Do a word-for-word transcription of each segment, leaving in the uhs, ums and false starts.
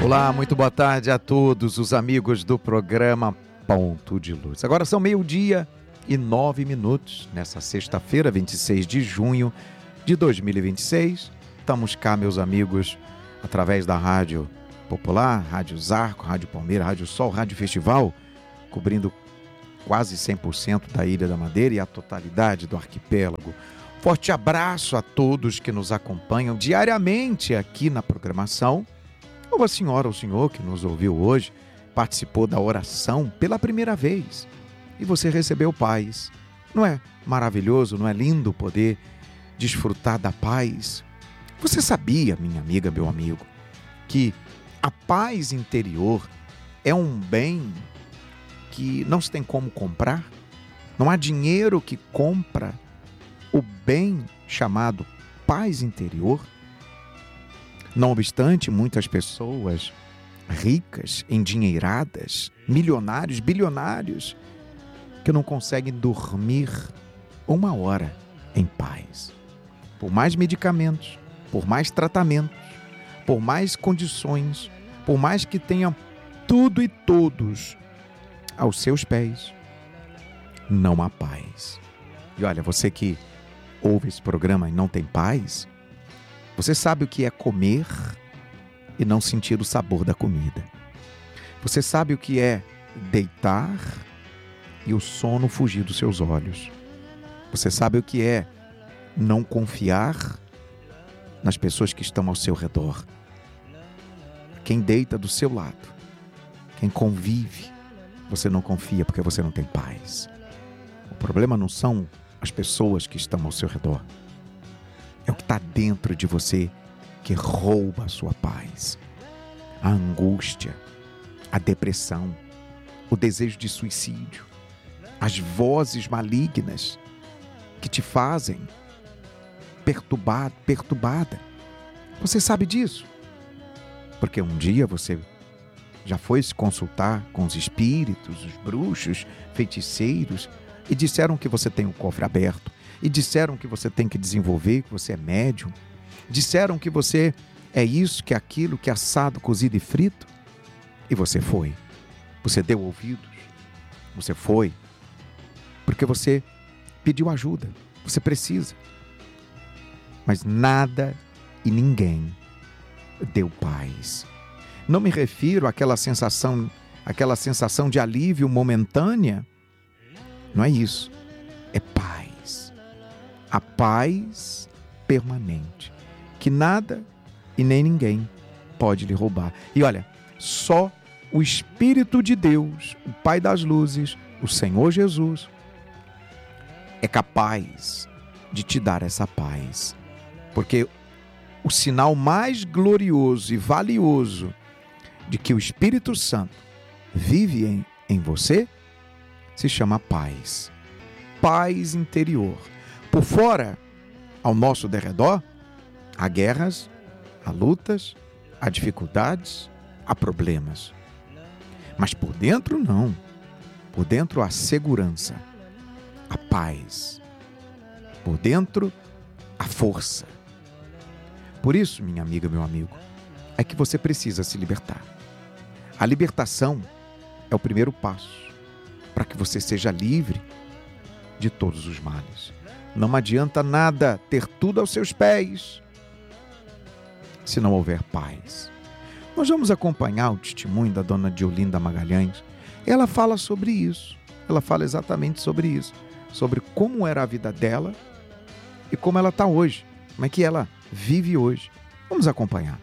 Olá, muito boa tarde a todos os amigos do programa Ponto de Luz. Agora são meio-dia e nove minutos, nessa sexta-feira, vinte e seis de junho de dois mil e vinte e seis. Estamos cá, meus amigos, através da Rádio Popular, Rádio Zarco, Rádio Palmeira, Rádio Sol, Rádio Festival, cobrindo quase cem por cento da Ilha da Madeira e a totalidade do arquipélago. Forte abraço a todos que nos acompanham diariamente aqui na programação. Ou a senhora ou o senhor que nos ouviu hoje participou da oração pela primeira vez e você recebeu paz. Não é maravilhoso, não é lindo poder desfrutar da paz? Você sabia, minha amiga, meu amigo, que a paz interior é um bem que não se tem como comprar? Não há dinheiro que compra o bem chamado paz interior? Não obstante, muitas pessoas ricas, endinheiradas, milionários, bilionários, que não conseguem dormir uma hora em paz. Por mais medicamentos, por mais tratamentos, por mais condições, por mais que tenham tudo e todos aos seus pés, não há paz. E olha, você que ouve esse programa e não tem paz, você sabe o que é comer e não sentir o sabor da comida. Você sabe o que é deitar e o sono fugir dos seus olhos. Você sabe o que é não confiar nas pessoas que estão ao seu redor. Quem deita do seu lado, quem convive, você não confia porque você não tem paz. O problema não são as pessoas que estão ao seu redor. É o que está dentro de você que rouba a sua paz. A angústia, a depressão, o desejo de suicídio, as vozes malignas que te fazem perturbado, perturbada. Você sabe disso? Porque um dia você já foi se consultar com os espíritos, os bruxos, feiticeiros, e disseram que você tem o cofre aberto. E disseram que você tem que desenvolver, que você é médium. Disseram que você é isso, que é aquilo, que é assado, cozido e frito. E você foi. Você deu ouvidos. Você foi. Porque você pediu ajuda. Você precisa. Mas nada e ninguém deu paz. Não me refiro àquela sensação, àquela sensação de alívio momentânea. Não é isso. É paz. A paz permanente, que nada e nem ninguém pode lhe roubar. E olha, só o Espírito de Deus, o Pai das Luzes, o Senhor Jesus, é capaz de te dar essa paz. Porque o sinal mais glorioso e valioso de que o Espírito Santo vive em, em você se chama paz. Paz interior. Por fora, ao nosso derredor, há guerras, há lutas, há dificuldades, há problemas. Mas por dentro, não. Por dentro, há segurança, há paz. Por dentro, há força. Por isso, minha amiga, meu amigo, é que você precisa se libertar. A libertação é o primeiro passo para que você seja livre de todos os males. Não adianta nada ter tudo aos seus pés se não houver paz. Nós vamos acompanhar o testemunho da dona Diolinda Magalhães. Ela fala sobre isso. Ela fala exatamente sobre isso. Sobre como era a vida dela e como ela está hoje. Como é que ela vive hoje. Vamos acompanhar.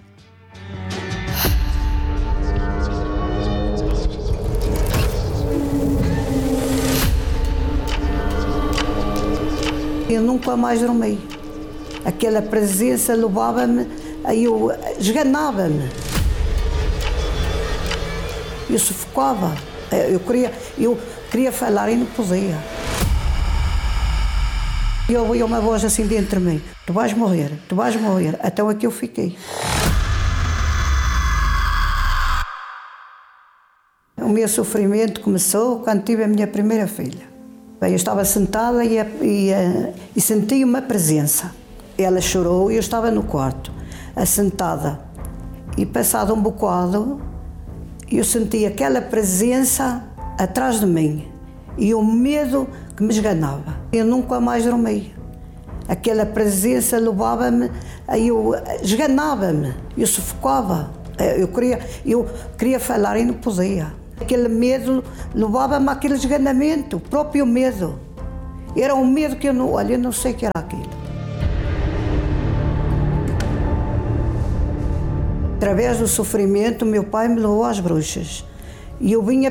Eu nunca mais dormi. Aquela presença levava-me, aí eu esganava-me. Eu sufocava. Eu queria, eu queria falar e não podia. Eu ouvi uma voz assim dentro de mim: tu vais morrer, tu vais morrer. Então aqui eu fiquei. O meu sofrimento começou quando tive a minha primeira filha. Eu estava sentada e, e, e senti uma presença. Ela chorou e eu estava no quarto, assentada. E passado um bocado, eu senti aquela presença atrás de mim e o medo que me esganava. Eu nunca mais dormi. Aquela presença levava-me, eu esganava-me, eu sufocava. Eu queria, eu queria falar e não podia. Aquele medo levava-me àquele esganamento, o próprio medo. Era um medo que eu não, olha, eu não sei o que era aquilo. Através do sofrimento, meu pai me levou às bruxas. E eu vinha